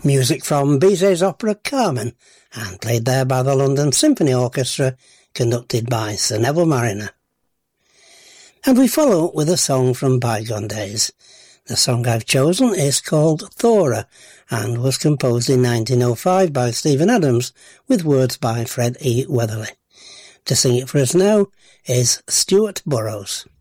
Music from Bizet's opera Carmen, and played there by the London Symphony Orchestra, conducted by Sir Neville Marriner. And we follow with a song from bygone days. The song I've chosen is called Thora, and was composed in 1905 by Stephen Adams, with words by Fred E. Weatherly. To sing it for us now is Stuart Burrows.